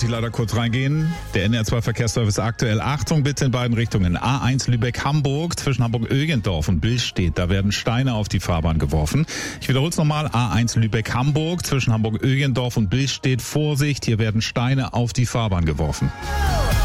ich leider kurz reingehen. Der NDR2 Verkehrsservice aktuell. Achtung bitte in beiden Richtungen. A1 Lübeck-Hamburg zwischen Hamburg-Ögendorf und Billstedt. Da werden Steine auf die Fahrbahn geworfen. Ich wiederhole es nochmal. A1 Lübeck-Hamburg zwischen Hamburg-Ögendorf und Billstedt. Vorsicht, hier werden Steine auf die Fahrbahn geworfen.